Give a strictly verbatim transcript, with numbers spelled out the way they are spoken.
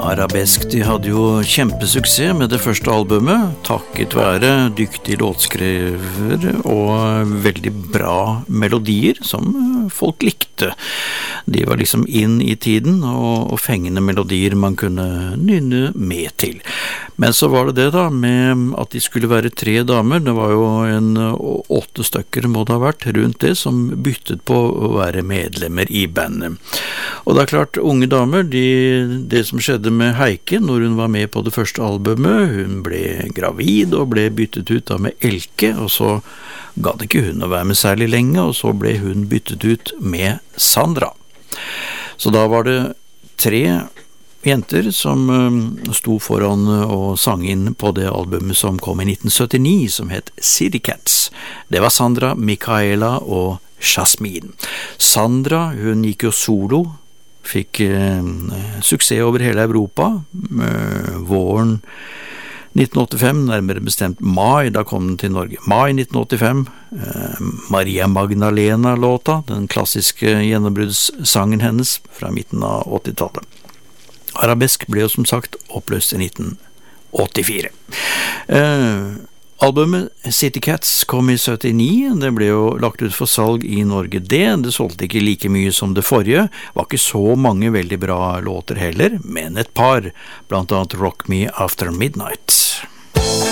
Arabesk, de hadde jo kjempesuksess med det første albumet, takket være dyktige låtskriver og veldig bra melodier som folk likte. De var liksom inn i tiden, og, og fengende melodier man kunne nynne med til. Men så var det det da, med at de skulle være tre damer, det var jo en åtte stykker må det ha vært rundt det, som byttet på å være medlemmer i bandet. Og det er klart, unge damer, de, det som skjedde med Heike når hun var med på det første albumet, hun ble gravid og ble byttet ut da med Elke, og så gadd ikke hun å være med særlig lenge, og så ble hun byttet ut med Sandra. Så da var det tre jenter som um, sto foran og sang inn på det albumet som kom i nitten syttini, som het City Cats. Det var Sandra, Michaela og Jasmine. Sandra, hun gikk jo solo, fikk eh, suksess over hele Europa, eh, våren nitten åttifem, nærmere bestemt mai, da kom den til Norge. Mai nitten åttifem, eh, Maria Magdalena-låta, den klassiske gjennombruddssangen hennes fra midten av åttitallet. Arabesk ble jo som sagt oppløst i nitten åttifire. Eh, Albumet City Cats kom i syttini, det ble jo lagt ut for salg i Norge det, det solgte ikke like mye som det forrige, var ikke så mange veldig bra låter heller, men et par, blant annet Rock Me After Midnight.